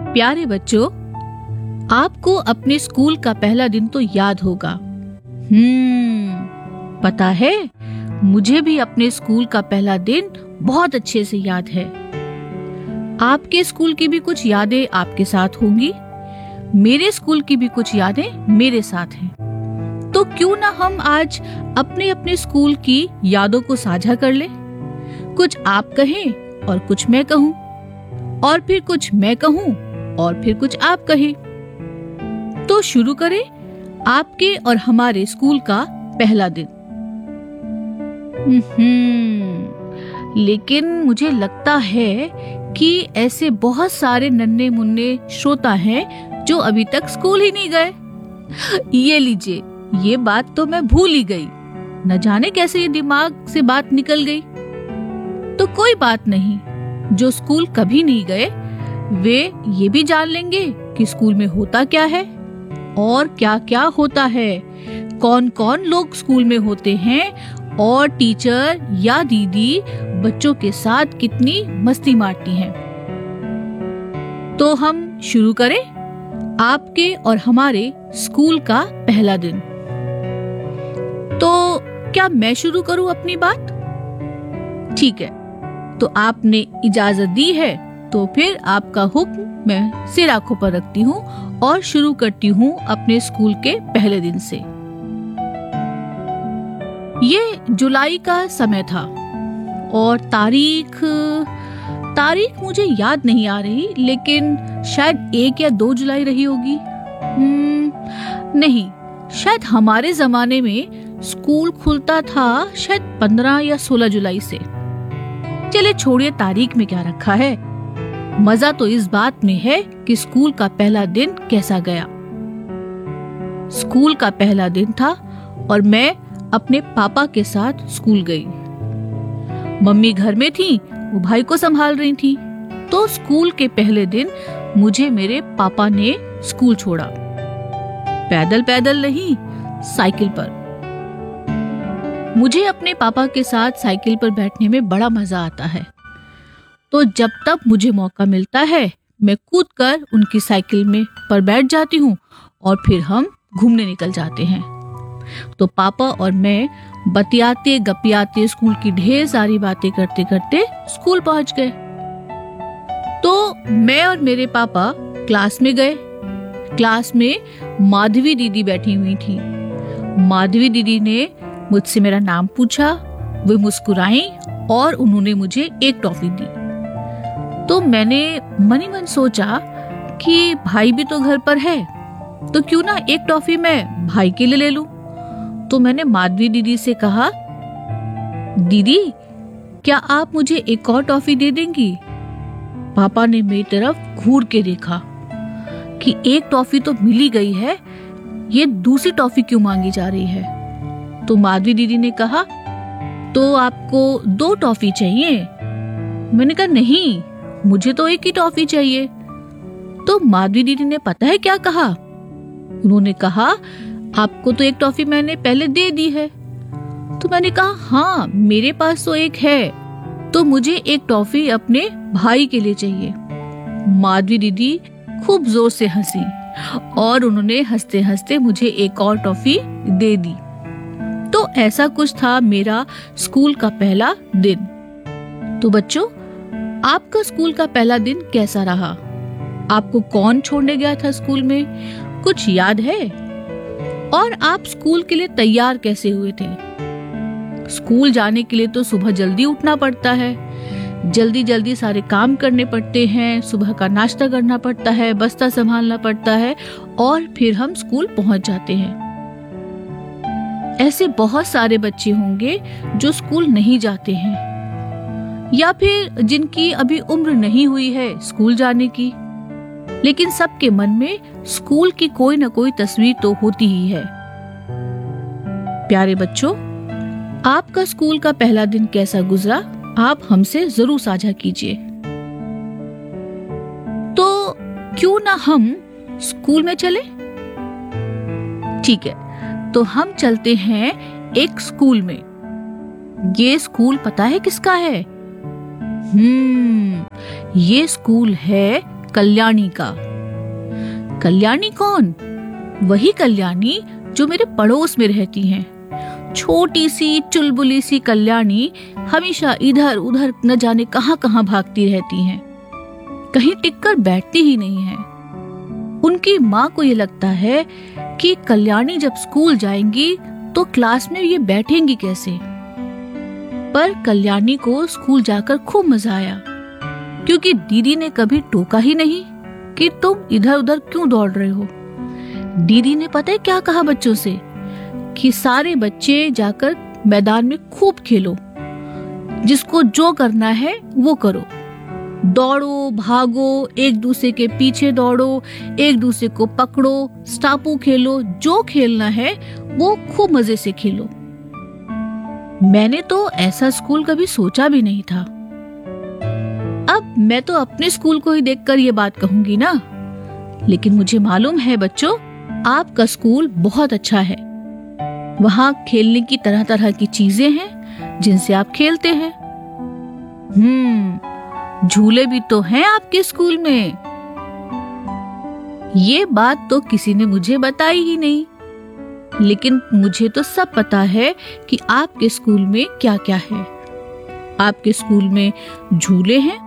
प्यारे बच्चों, आपको अपने स्कूल का पहला दिन तो याद होगा। पता है, मुझे भी अपने स्कूल का पहला दिन बहुत अच्छे से याद है। आपके स्कूल की भी कुछ यादें आपके साथ होंगी, मेरे स्कूल की भी कुछ यादें मेरे साथ हैं। तो क्यों ना हम आज अपने अपने स्कूल की यादों को साझा कर लें। कुछ आप कहें और कुछ मैं कहूं, और फिर कुछ मैं कहूं और फिर कुछ आप कहें। तो शुरू करें आपके और हमारे स्कूल का पहला दिन। लेकिन मुझे लगता है कि ऐसे बहुत सारे नन्हे मुन्ने श्रोता हैं जो अभी तक स्कूल ही नहीं गए। ये लीजिए, ये बात तो मैं भूल ही गई। न जाने कैसे ये दिमाग से बात निकल गई। तो कोई बात नहीं, जो स्कूल कभी नहीं गए वे ये भी जान लेंगे कि स्कूल में होता क्या है और क्या क्या होता है, कौन कौन लोग स्कूल में होते हैं और टीचर या दीदी बच्चों के साथ कितनी मस्ती मारती हैं। तो हम शुरू करें आपके और हमारे स्कूल का पहला दिन। तो क्या मैं शुरू करूं अपनी बात? ठीक है, तो आपने इजाजत दी है तो फिर आपका हुक्म मैं सिर आंखों पर रखती हूँ और शुरू करती हूँ अपने स्कूल के पहले दिन से। ये जुलाई का समय था और तारीख मुझे याद नहीं आ रही, लेकिन शायद 1 या 2 जुलाई रही होगी। नहीं, शायद हमारे जमाने में स्कूल खुलता था शायद 15 या 16 जुलाई से। चले छोड़िए तारीख में क्या रखा है, मजा तो इस बात में है कि स्कूल का पहला दिन कैसा गया। स्कूल का पहला दिन था और मैं अपने पापा के साथ स्कूल गई। मम्मी घर में थी, वो भाई को संभाल रही थी। तो स्कूल के पहले दिन मुझे मेरे पापा ने स्कूल छोड़ा। पैदल पैदल नहीं, साइकिल पर। मुझे अपने पापा के साथ साइकिल पर बैठने में बड़ा मजा आता है। तो जब तक मुझे मौका मिलता है मैं कूदकर उनकी साइकिल में पर बैठ जाती हूँ और फिर हम घूमने निकल जाते हैं। तो पापा और मैं बतियाते गपियाते स्कूल की ढेर सारी बातें करते करते स्कूल पहुंच गए। तो मैं और मेरे पापा क्लास में गए। क्लास में माधवी दीदी बैठी हुई थी। माधवी दीदी ने मुझसे मेरा नाम पूछा, वे मुस्कुराई और उन्होंने मुझे एक टॉफी दी। तो मैंने मन ही मन सोचा कि भाई भी तो घर पर है, तो क्यों ना एक टॉफी मैं भाई के लिए ले लूं। तो मैंने माधवी दीदी से कहा, दीदी क्या आप मुझे एक और टॉफी दे देंगी? पापा ने मेरी तरफ घूर के देखा कि एक टॉफी तो मिल ही गई है, ये दूसरी टॉफी क्यों मांगी जा रही है। तो माधवी दीदी ने कहा, तो आपको 2 टॉफी चाहिए? मैंने कहा नहीं, मुझे तो एक ही टॉफी चाहिए। तो माधवी दीदी ने पता है क्या कहा? उन्होंने कहा, आपको तो एक टॉफी मैंने पहले दे दी है। तो मैंने कहा, हाँ मेरे पास तो एक है, तो मुझे एक टॉफी अपने भाई के लिए चाहिए। माधवी दीदी खूब जोर से हंसी और उन्होंने हंसते हंसते मुझे एक और टॉफी दे दी। तो ऐसा कुछ था मेरा स्कूल का पहला दिन। तो बच्चों, आपका स्कूल का पहला दिन कैसा रहा? आपको कौन छोड़ने गया था स्कूल में, कुछ याद है? और आप स्कूल के लिए तैयार कैसे हुए थे? स्कूल जाने के लिए तो सुबह जल्दी उठना पड़ता है, जल्दी जल्दी सारे काम करने पड़ते हैं, सुबह का नाश्ता करना पड़ता है, बस्ता संभालना पड़ता है और फिर हम स्कूल पहुंच जाते हैं। ऐसे बहुत सारे बच्चे होंगे जो स्कूल नहीं जाते हैं या फिर जिनकी अभी उम्र नहीं हुई है स्कूल जाने की, लेकिन सबके मन में स्कूल की कोई न कोई तस्वीर तो होती ही है। प्यारे बच्चों, आपका स्कूल का पहला दिन कैसा गुजरा, आप हमसे जरूर साझा कीजिए। तो क्यों ना हम स्कूल में चले? ठीक है, तो हम चलते हैं एक स्कूल में। ये स्कूल पता है किसका है? ये स्कूल है कल्याणी का। कल्याणी कौन? वही कल्याणी जो मेरे पड़ोस में रहती हैं। छोटी सी चुलबुली सी कल्याणी हमेशा इधर उधर न जाने कहां कहां भागती रहती हैं, कहीं टिककर बैठती ही नहीं है। उनकी माँ को ये लगता है कि कल्याणी जब स्कूल जाएंगी तो क्लास में ये बैठेंगी कैसे। पर कल्याणी को स्कूल जाकर खूब मजा आया, क्योंकि दीदी ने कभी टोका ही नहीं कि तुम इधर उधर क्यों दौड़ रहे हो। दीदी ने पता है क्या कहा बच्चों से, कि सारे बच्चे जाकर मैदान में खूब खेलो, जिसको जो करना है वो करो, दौड़ो भागो, एक दूसरे के पीछे दौड़ो, एक दूसरे को पकड़ो, स्टापू खेलो, जो खेलना है वो खूब मजे से खेलो। मैंने तो ऐसा स्कूल कभी सोचा भी नहीं था। अब मैं तो अपने स्कूल को ही देखकर ये बात कहूंगी ना, लेकिन मुझे मालूम है बच्चों, आपका स्कूल बहुत अच्छा है। वहाँ खेलने की तरह तरह की चीजें हैं जिनसे आप खेलते हैं। झूले भी तो हैं आपके स्कूल में। ये बात तो किसी ने मुझे बताई ही नहीं, लेकिन मुझे तो सब पता है कि आपके स्कूल में क्या क्या है। आपके स्कूल में झूले हैं,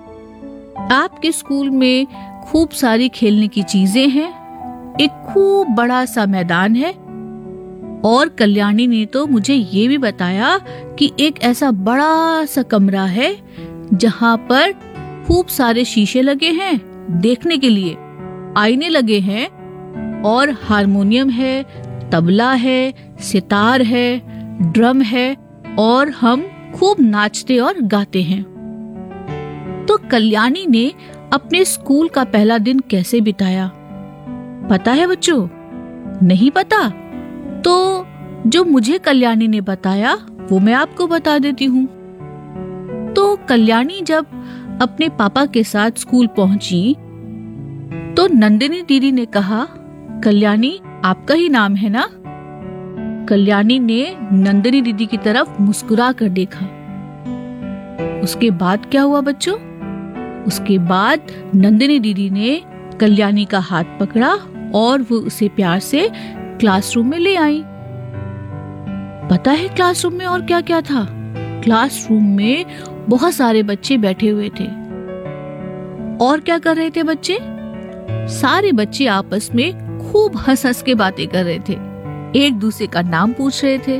आपके स्कूल में खूब सारी खेलने की चीजें हैं, एक खूब बड़ा सा मैदान है, और कल्याणी ने तो मुझे ये भी बताया कि एक ऐसा बड़ा सा कमरा है जहां पर खूब सारे शीशे लगे हैं देखने के लिए, आईने लगे हैं, और हारमोनियम है, तबला है, सितार है, ड्रम है, और हम खूब नाचते और गाते हैं। तो कल्याणी ने अपने स्कूल का पहला दिन कैसे बिताया पता है बच्चों? नहीं पता? तो जो मुझे कल्याणी ने बताया वो मैं आपको बता देती हूँ। तो कल्याणी जब अपने पापा के साथ स्कूल पहुंची तो नंदिनी दीदी ने कहा, कल्याणी आपका ही नाम है ना? कल्याणी ने नंदिनी दीदी की तरफ मुस्कुरा कर देखा। उसके बाद क्या हुआ बच्चों? उसके बाद नंदिनी दीदी ने कल्याणी का हाथ पकड़ा और वो उसे प्यार से क्लासरूम में ले आई। पता है क्लासरूम में और क्या क्या था? क्लासरूम में बहुत सारे बच्चे बैठे हुए थे। और क्या कर रहे थे बच्चे? सारे बच्चे आपस में खूब हंस हंस के बातें कर रहे थे, एक दूसरे का नाम पूछ रहे थे।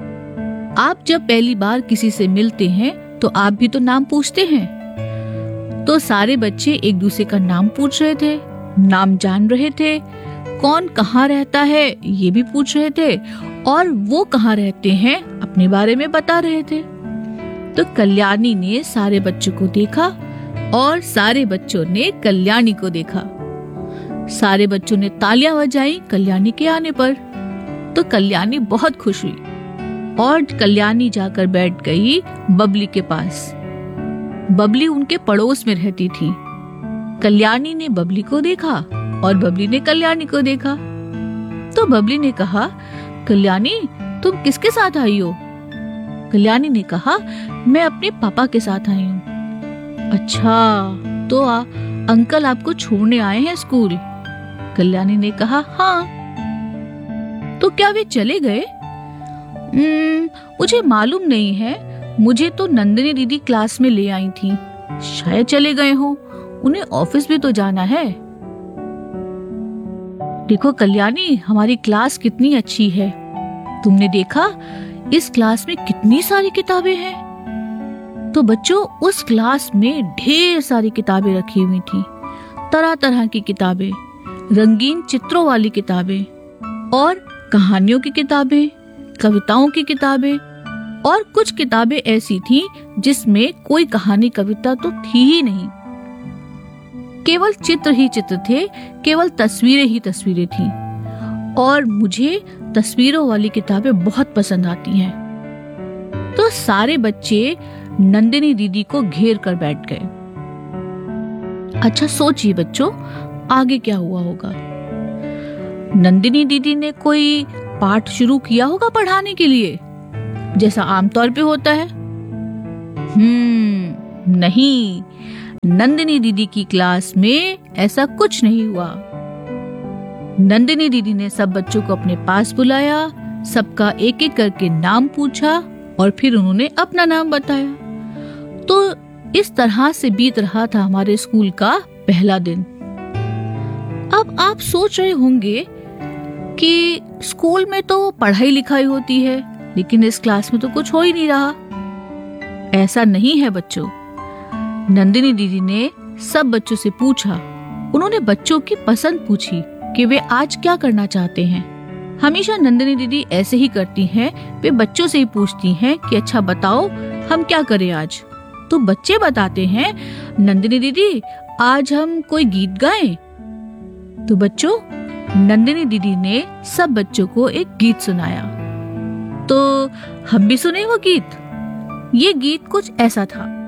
आप जब पहली बार किसी से मिलते हैं तो आप भी तो नाम पूछते हैं। तो सारे बच्चे एक दूसरे का नाम पूछ रहे थे, नाम जान रहे थे, कौन कहाँ रहता है ये भी पूछ रहे थे, और वो कहाँ रहते हैं अपने बारे में बता रहे थे। तो कल्याणी ने सारे बच्चों को देखा और सारे बच्चों ने कल्याणी को देखा। सारे बच्चों ने तालियां बजाई कल्याणी के आने पर। तो कल्याणी बहुत खुश हुई और कल्याणी जाकर बैठ गई बबली के पास। बबली उनके पड़ोस में रहती थी। कल्याणी ने बबली को देखा और बबली ने कल्याणी को देखा। तो बबली ने कहा, कल्याणी तुम किसके साथ आई हो? कल्याणी ने कहा, मैं अपने पापा के साथ आई हूँ। अच्छा, तो अंकल आपको छोड़ने आए हैं स्कूल? कल्याणी ने कहा, हाँ। तो क्या वे चले गए? मुझे मालूम नहीं है, मुझे तो नंदिनी दीदी क्लास में ले आई थी, शायद चले गए हो, उन्हें ऑफिस भी तो जाना है। देखो कल्याणी, हमारी क्लास कितनी अच्छी है, तुमने देखा इस क्लास में कितनी सारी किताबें हैं। तो बच्चों उस क्लास में ढेर सारी किताबें रखी हुई थी, तरह तरह की किताबें, रंगीन चित्रों वाली किताबें, और कहानियों की किताबें, कविताओं की किताबें, और कुछ किताबें ऐसी थीं जिसमें कोई कहानी कविता तो थी ही नहीं, केवल चित्र ही चित्र थे, केवल तस्वीरें ही तस्वीरें थीं। और मुझे तस्वीरों वाली किताबें बहुत पसंद आती हैं। तो सारे बच्चे नंदिनी दीदी को घेर कर बैठ गए। अच्छा सोचिए बच्चों, आगे क्या हुआ होगा? नंदिनी दीदी ने कोई पाठ शुरू किया होगा पढ़ाने के लिए, जैसा आमतौर पे होता है। नहीं, नंदिनी दीदी की क्लास में ऐसा कुछ नहीं हुआ। नंदिनी दीदी ने सब बच्चों को अपने पास बुलाया, सबका एक एक करके नाम पूछा और फिर उन्होंने अपना नाम बताया। तो इस तरह से बीत रहा था हमारे स्कूल का पहला दिन। अब आप सोच रहे होंगे कि स्कूल में तो पढ़ाई लिखाई होती है, लेकिन इस क्लास में तो कुछ हो ही नहीं रहा। ऐसा नहीं है बच्चों। नंदिनी दीदी ने सब बच्चों से पूछा। उन्होंने बच्चों की पसंद पूछी कि वे आज क्या करना चाहते हैं। हमेशा नंदिनी दीदी ऐसे ही करती हैं, वे बच्चों से ही पूछती हैं कि अच्छा बताओ हम क्या करें आज। तो बच्चे बताते हैं, नंदिनी दीदी आज हम कोई गीत गाएं। तो बच्चों, नंदिनी दीदी ने सब बच्चों को एक गीत सुनाया। तो हम भी सुने वो गीत। ये गीत कुछ ऐसा था।